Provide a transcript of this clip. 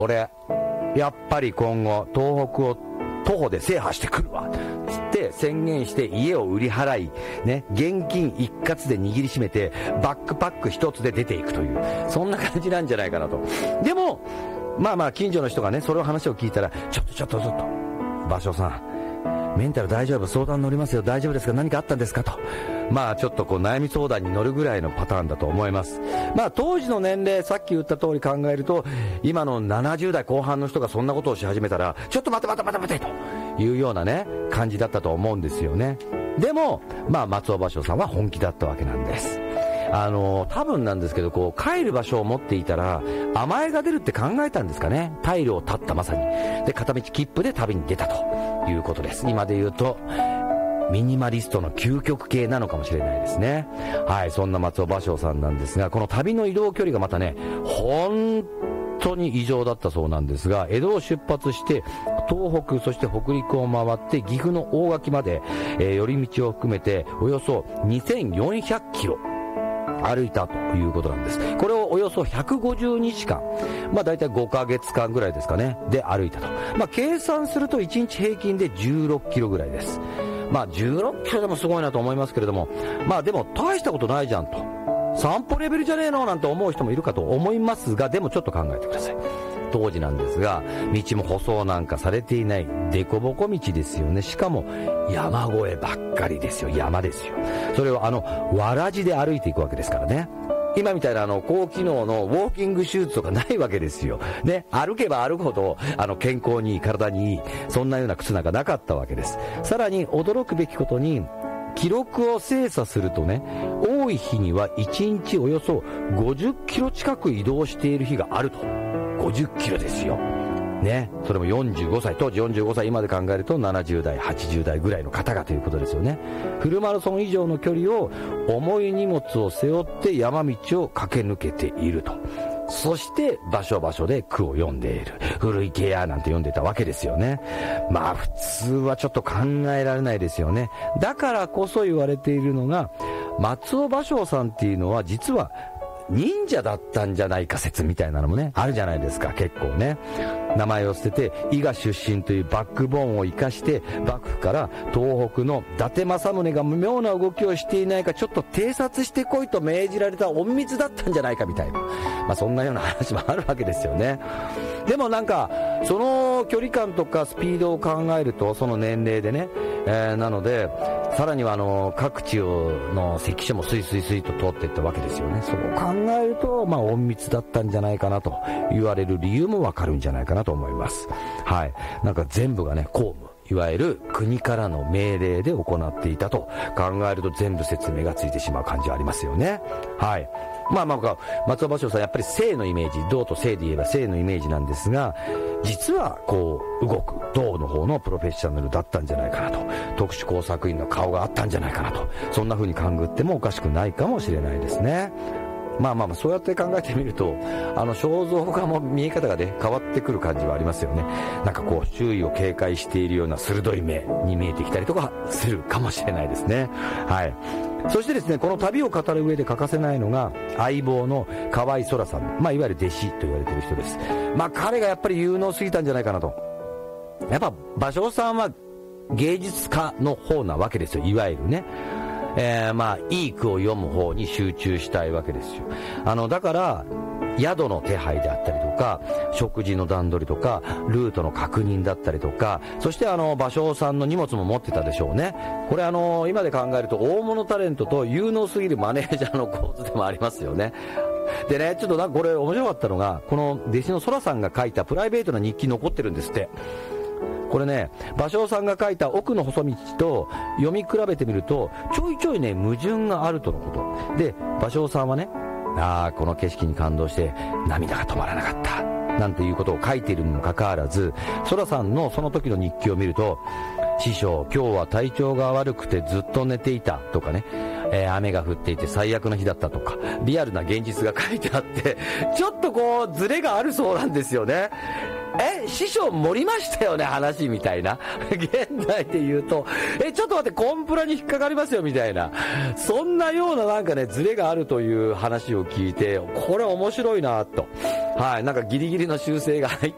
俺やっぱり今後東北を徒歩で制覇してくるわつって宣言して家を売り払い、ね、現金一括で握りしめてバックパック一つで出ていくという、そんな感じなんじゃないかなと。でもまあ近所の人がね、それを話を聞いたら、ちょっと芭蕉さんメンタル大丈夫、相談乗りますよ、大丈夫ですか、何かあったんですかと、ちょっと悩み相談に乗るぐらいのパターンだと思います。当時の年齢、さっき言った通り考えると、今の70代後半の人がそんなことをし始めたら、ちょっと待てというようなね感じだったと思うんですよね。でも松尾芭蕉さんは本気だったわけなんです。多分なんですけど、帰る場所を持っていたら甘えが出るって考えたんですかね。退路を断ったまさに。で、片道切符で旅に出たということです。今で言うとミニマリストの究極系なのかもしれないですね。はい、そんな松尾芭蕉さんなんですが、この旅の移動距離がまたね、本当に異常だったそうなんですが、江戸を出発して東北、そして北陸を回って岐阜の大垣まで、寄り道を含めておよそ2400キロ歩いたということなんです。これをおよそ150日間、だいたい5ヶ月間ぐらいですかね、で歩いたと。計算すると1日平均で16キロぐらいです。16キロでもすごいなと思いますけれども、でも大したことないじゃんと、散歩レベルじゃねえのなんて思う人もいるかと思いますが、でもちょっと考えてください。当時なんですが、道も舗装なんかされていない凸凹道ですよね。しかも山越えばっかりですよ。山ですよ。それをわらじで歩いていくわけですからね。今みたいな高機能のウォーキングシューズとかないわけですよね。歩けば歩くほど健康にいい、体にいい、そんなような靴なんかなかったわけです。さらに驚くべきことに、記録を精査するとね、多い日には1日およそ50キロ近く移動している日があると。50キロですよね。それも45歳、当時45歳、今で考えると70代80代ぐらいの方がということですよね。フルマラソン以上の距離を重い荷物を背負って山道を駆け抜けていると。そして場所で句を読んでいる。古池やなんて読んでたわけですよね。普通はちょっと考えられないですよね。だからこそ言われているのが、松尾芭蕉さんっていうのは実は忍者だったんじゃないか説みたいなのもね、あるじゃないですか。結構ね、名前を捨てて伊賀出身というバックボーンを生かして、幕府から東北の伊達政宗が妙な動きをしていないかちょっと偵察してこいと命じられた隠密だったんじゃないかみたいな、そんなような話もあるわけですよね。でもその距離感とかスピードを考えると、その年齢でね、なのでさらには各地の関所もスイスイと通っていったわけですよね。そう考えると隠密だったんじゃないかなと言われる理由もわかるんじゃないかなと思います。はい、全部がね公務、いわゆる国からの命令で行っていたと考えると、全部説明がついてしまう感じはありますよね。はい。松尾芭蕉さん、やっぱり性のイメージ、道と性で言えば性のイメージなんですが、実は動く道の方のプロフェッショナルだったんじゃないかなと、特殊工作員の顔があったんじゃないかなと、そんな風に勘ぐってもおかしくないかもしれないですね。そうやって考えてみると、肖像画も見え方がね変わってくる感じはありますよね。周囲を警戒しているような鋭い目に見えてきたりとかするかもしれないですね。はい。そしてですね、この旅を語る上で欠かせないのが相棒の河合空さん、いわゆる弟子と言われている人です。彼がやっぱり有能すぎたんじゃないかなと。やっぱ芭蕉さんは芸術家の方なわけですよ、いわゆるね。いい句を読む方に集中したいわけですよ。だから宿の手配であったりとか、食事の段取りとか、ルートの確認だったりとか、そして芭蕉さんの荷物も持ってたでしょうね。これ今で考えると大物タレントと有能すぎるマネージャーの構図でもありますよね。でね、ちょっとこれ面白かったのが、この弟子の空さんが書いたプライベートな日記残ってるんですって。これね、芭蕉さんが書いた奥の細道と読み比べてみると、ちょいちょいね矛盾があるとのことで、芭蕉さんはね、この景色に感動して涙が止まらなかったなんていうことを書いているにもかかわらず、空さんのその時の日記を見ると、師匠今日は体調が悪くてずっと寝ていたとかね、雨が降っていて最悪の日だったとか、リアルな現実が書いてあって、ちょっとズレがあるそうなんですよね。師匠盛りましたよね話みたいな。現代で言うとちょっと待って、コンプラに引っかかりますよみたいな、そんなようなズレがあるという話を聞いて、これ面白いなと。はい、ギリギリの修正が入っ